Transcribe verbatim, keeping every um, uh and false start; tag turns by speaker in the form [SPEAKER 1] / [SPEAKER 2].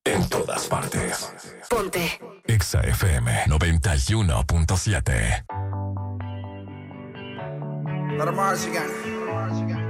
[SPEAKER 1] En todas partes.
[SPEAKER 2] Ponte
[SPEAKER 1] Exa F M noventa y uno punto siete.
[SPEAKER 3] Let 'em Mars again.